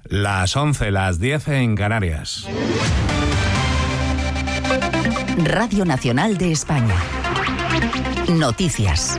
Las 11, las 10 en Canarias. Radio Nacional de España. Noticias.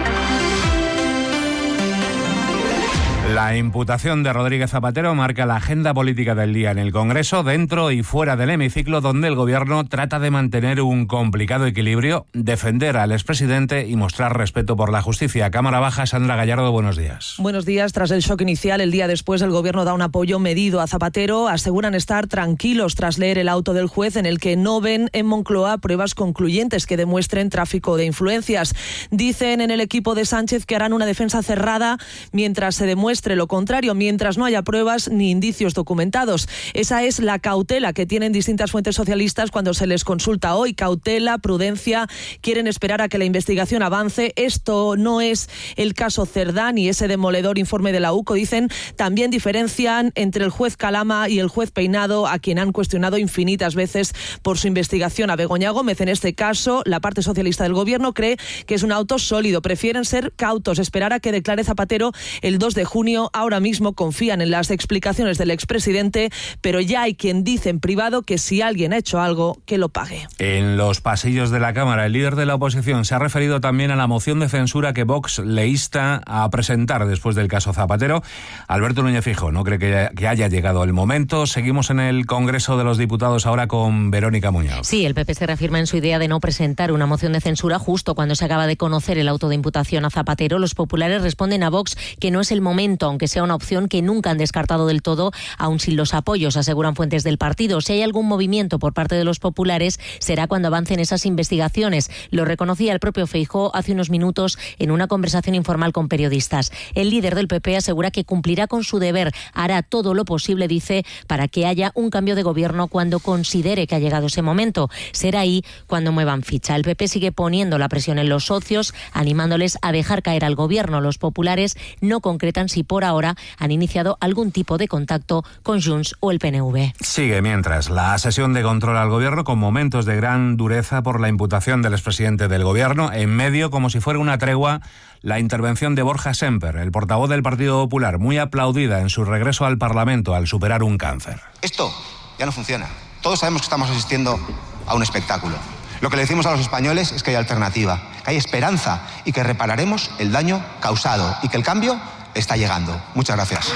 La imputación de Rodríguez Zapatero marca la agenda política del día en el Congreso, dentro y fuera del hemiciclo, donde el Gobierno trata de mantener un complicado equilibrio, defender al expresidente y mostrar respeto por la justicia. Cámara Baja, Sandra Gallardo, buenos días. Buenos días. Tras el shock inicial, el día después el Gobierno da un apoyo medido a Zapatero. Aseguran estar tranquilos tras leer el auto del juez, en el que no ven en Moncloa pruebas concluyentes que demuestren tráfico de influencias. Dicen en el equipo de Sánchez que harán una defensa cerrada mientras se demuestre lo contrario, mientras no haya pruebas ni indicios documentados. Esa es la cautela que tienen distintas fuentes socialistas cuando se les consulta hoy. Cautela, prudencia, quieren esperar a que la investigación avance. Esto no es el caso Cerdá ni ese demoledor informe de la UCO, dicen. También diferencian entre el juez Calama y el juez Peinado, a quien han cuestionado infinitas veces por su investigación. A Begoña Gómez, en este caso, la parte socialista del Gobierno cree que es un auto sólido. Prefieren ser cautos, esperar a que declare Zapatero el 2 de junio. Ahora mismo confían en las explicaciones del expresidente, pero ya hay quien dice en privado que si alguien ha hecho algo, que lo pague. En los pasillos de la Cámara, el líder de la oposición se ha referido también a la moción de censura que Vox le insta a presentar después del caso Zapatero. Alberto Núñez Feijóo no cree que haya llegado el momento. Seguimos en el Congreso de los Diputados ahora con Verónica Muñoz. Sí, el PP se reafirma en su idea de no presentar una moción de censura justo cuando se acaba de conocer el auto de imputación a Zapatero. Los populares responden a Vox que no es el momento, aunque sea una opción que nunca han descartado del todo, aún sin los apoyos, aseguran fuentes del partido. Si hay algún movimiento por parte de los populares, será cuando avancen esas investigaciones. Lo reconocía el propio Feijóo hace unos minutos en una conversación informal con periodistas. El líder del PP asegura que cumplirá con su deber, hará todo lo posible, dice, para que haya un cambio de gobierno cuando considere que ha llegado ese momento. Será ahí cuando muevan ficha. El PP sigue poniendo la presión en los socios, animándoles a dejar caer al gobierno. Los populares no concretan si por ahora han iniciado algún tipo de contacto con Junts o el PNV. Sigue mientras la sesión de control al gobierno, con momentos de gran dureza por la imputación del expresidente del gobierno. En medio, como si fuera una tregua, la intervención de Borja Semper, el portavoz del Partido Popular, muy aplaudida en su regreso al Parlamento al superar un cáncer. Esto ya no funciona. Todos sabemos que estamos asistiendo a un espectáculo. Lo que le decimos a los españoles es que hay alternativa, que hay esperanza y que repararemos el daño causado y que el cambio está llegando. Muchas gracias.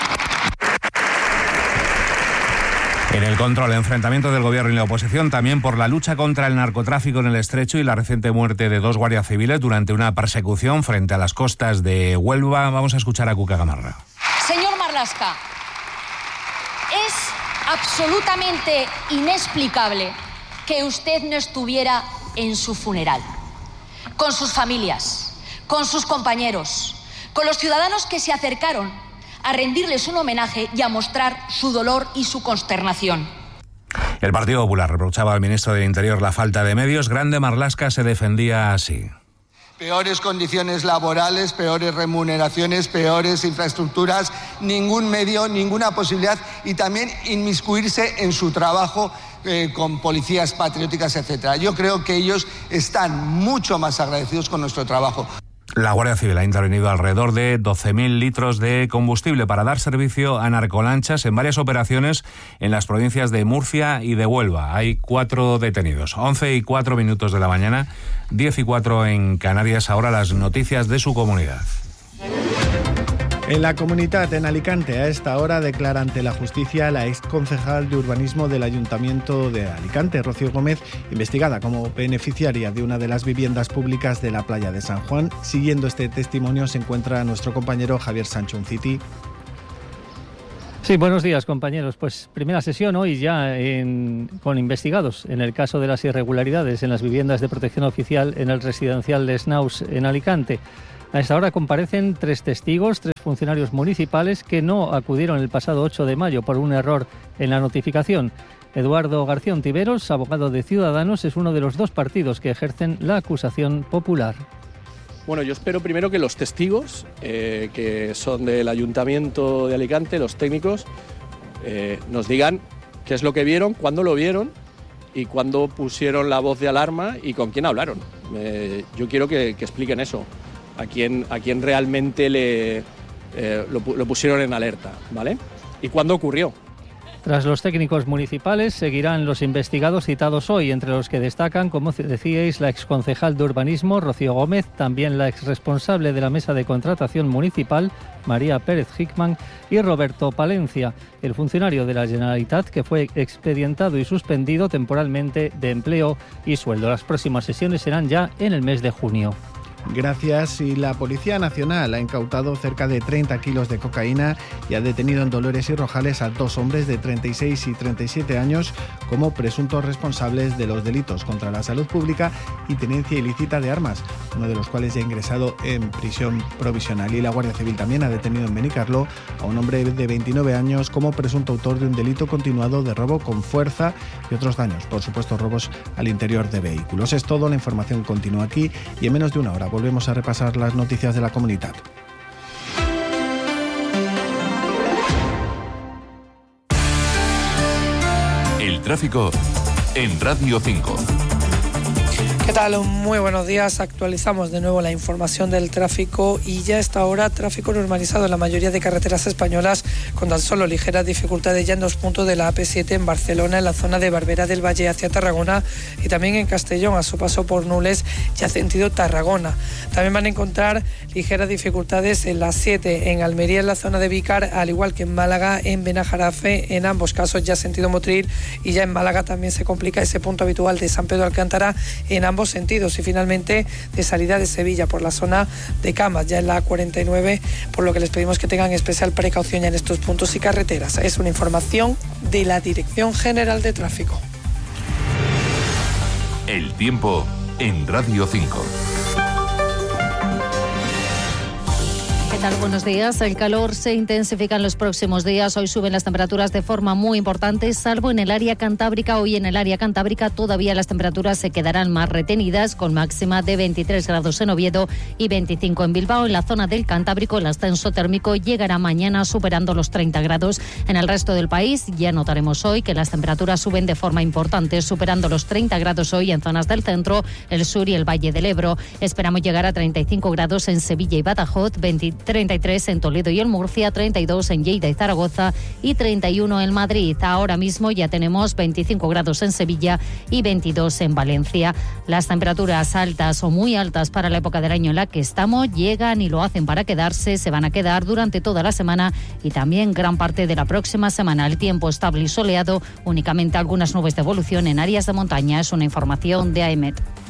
En el control, enfrentamiento del gobierno y la oposición también por la lucha contra el narcotráfico en el Estrecho y la reciente muerte de 2 guardias civiles durante una persecución frente a las costas de Huelva. Vamos a escuchar a Cuca Gamarra. Señor Marlaska, es absolutamente inexplicable que usted no estuviera en su funeral, con sus familias, con sus compañeros, con los ciudadanos que se acercaron a rendirles un homenaje y a mostrar su dolor y su consternación. El Partido Popular reprochaba al ministro del Interior la falta de medios. Grande Marlaska se defendía así. Peores condiciones laborales, peores remuneraciones, peores infraestructuras, ningún medio, ninguna posibilidad, y también inmiscuirse en su trabajo con policías patrióticas, etcétera. Yo creo que ellos están mucho más agradecidos con nuestro trabajo. La Guardia Civil ha intervenido alrededor de 12.000 litros de combustible para dar servicio a narcolanchas en varias operaciones en las provincias de Murcia y de Huelva. Hay 4 detenidos. 11:04 de la mañana, 10:04 en Canarias. Ahora las noticias de su comunidad. En la Comunitat, en Alicante, a esta hora declara ante la justicia la exconcejal de urbanismo del Ayuntamiento de Alicante, Rocío Gómez, investigada como beneficiaria de una de las viviendas públicas de la playa de San Juan. Siguiendo este testimonio se encuentra nuestro compañero Javier Sancho Unciti. Sí, buenos días, compañeros. Pues primera sesión hoy ya con investigados en el caso de las irregularidades en las viviendas de protección oficial en el residencial de Snaus en Alicante. A esta hora comparecen 3 testigos, 3 funcionarios municipales que no acudieron el pasado 8 de mayo por un error en la notificación. Eduardo García Ontiveros, abogado de Ciudadanos, es uno de los 2 partidos que ejercen la acusación popular. Bueno, yo espero primero que los testigos, que son del Ayuntamiento de Alicante, los técnicos, nos digan qué es lo que vieron, cuándo lo vieron y cuándo pusieron la voz de alarma y con quién hablaron. Yo quiero que expliquen eso. A quién realmente lo pusieron en alerta, ¿vale? y cuándo ocurrió. Tras los técnicos municipales seguirán los investigados citados hoy, entre los que destacan, como decíais, la exconcejal de urbanismo, Rocío Gómez, también la exresponsable de la mesa de contratación municipal, María Pérez Hickman, y Roberto Palencia, el funcionario de la Generalitat que fue expedientado y suspendido temporalmente de empleo y sueldo. Las próximas sesiones serán ya en el mes de junio. Gracias. Y la Policía Nacional ha incautado cerca de 30 kilos de cocaína y ha detenido en Dolores y Rojales a 2 hombres de 36 y 37 años como presuntos responsables de los delitos contra la salud pública y tenencia ilícita de armas, uno de los cuales ya ha ingresado en prisión provisional. Y la Guardia Civil también ha detenido en Benicarló a un hombre de 29 años como presunto autor de un delito continuado de robo con fuerza y otros daños, por supuesto robos al interior de vehículos. Es todo, la información continúa aquí y en menos de una hora volvemos a repasar las noticias de la comunidad. El tráfico en Radio 5. ¿Qué tal? Muy buenos días. Actualizamos de nuevo la información del tráfico y ya a esta hora tráfico normalizado en la mayoría de carreteras españolas, con tan solo ligeras dificultades ya en 2 puntos de la AP7 en Barcelona, en la zona de Barberá del Valle hacia Tarragona, y también en Castellón a su paso por Nules ya sentido Tarragona. También van a encontrar ligeras dificultades en la 7 en Almería, en la zona de Vícar, al igual que en Málaga, en Benajarafe, en ambos casos ya sentido Motril, y ya en Málaga también se complica ese punto habitual de San Pedro Alcántara en ambos sentidos. Y finalmente de salida de Sevilla por la zona de Camas, ya en la A49, por lo que les pedimos que tengan especial precaución ya en estos puntos y carreteras. Es una información de la Dirección General de Tráfico. El tiempo en Radio 5. ¿Qué tal? Buenos días. El calor se intensifica en los próximos días. Hoy suben las temperaturas de forma muy importante, salvo en el área cantábrica. Hoy en el área cantábrica todavía las temperaturas se quedarán más retenidas, con máxima de 23 grados en Oviedo y 25 en Bilbao. En la zona del Cantábrico el ascenso térmico llegará mañana superando los 30 grados. En el resto del país ya notaremos hoy que las temperaturas suben de forma importante, superando los 30 grados hoy en zonas del centro, el sur y el Valle del Ebro. Esperamos llegar a 35 grados en Sevilla y Badajoz, 33 en Toledo y en Murcia, 32 en Lleida y Zaragoza y 31 en Madrid. Ahora mismo ya tenemos 25 grados en Sevilla y 22 en Valencia. Las temperaturas altas o muy altas para la época del año en la que estamos llegan y lo hacen para quedarse, se van a quedar durante toda la semana y también gran parte de la próxima semana. El tiempo estable y soleado, únicamente algunas nubes de evolución en áreas de montaña. Es una información de AEMET.